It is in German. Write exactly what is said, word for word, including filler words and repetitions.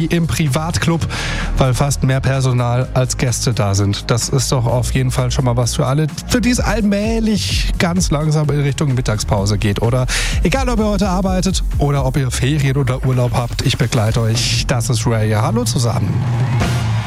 wie im Privatclub, weil fast mehr Personal als Gäste da sind. Das ist doch auf jeden Fall schon mal was für alle, für die es allmählich ganz langsam in Richtung Mittagspause geht. Oder egal, ob ihr heute arbeitet oder ob ihr Ferien oder Urlaub habt, ich begleite euch. Das ist Ray. Hallo zusammen.